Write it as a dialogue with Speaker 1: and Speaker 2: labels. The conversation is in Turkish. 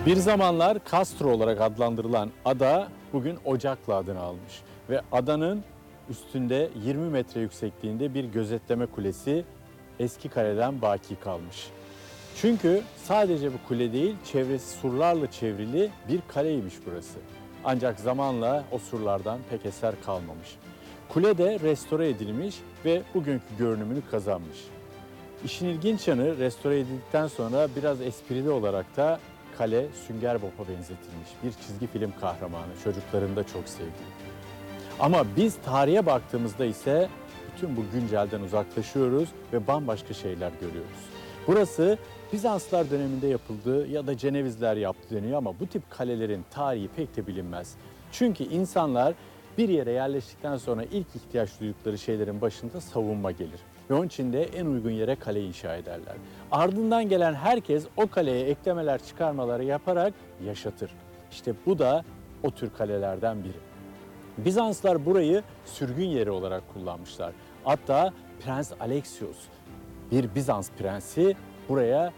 Speaker 1: Bir zamanlar Castro olarak adlandırılan ada bugün Ocaklı adını almış. Ve adanın üstünde 20 metre yüksekliğinde bir gözetleme kulesi eski kaleden baki kalmış. Çünkü sadece bu kule değil, çevresi surlarla çevrili bir kaleymiş burası. Ancak zamanla o surlardan pek eser kalmamış. Kule de restore edilmiş ve bugünkü görünümünü kazanmış. İşin ilginç yanı restore edildikten sonra biraz esprili olarak da kale Sünger Bob'a benzetilmiş. Bir çizgi film kahramanı, çocukların da çok sevdiği. Ama biz tarihe baktığımızda ise bütün bu güncelden uzaklaşıyoruz ve bambaşka şeyler görüyoruz. Burası Bizanslar döneminde yapıldığı ya da Cenevizler yaptı deniyor ama bu tip kalelerin tarihi pek de bilinmez. Çünkü insanlar bir yere yerleştikten sonra ilk ihtiyaç duydukları şeylerin başında savunma gelir. Ve onun için de en uygun yere kale inşa ederler. Ardından gelen herkes o kaleye eklemeler çıkarmaları yaparak yaşatır. İşte bu da o tür kalelerden biri. Bizanslar burayı sürgün yeri olarak kullanmışlar. Hatta Prens Alexios, bir Bizans prensi buraya